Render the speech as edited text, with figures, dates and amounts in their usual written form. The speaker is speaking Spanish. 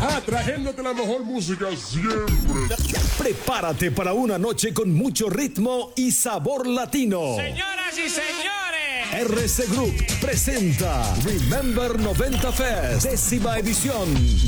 Trayéndote la mejor música siempre. Prepárate para una noche con mucho ritmo y sabor latino. Señoras y señores, RC Group presenta Remember 90 Fest, 10ª edición.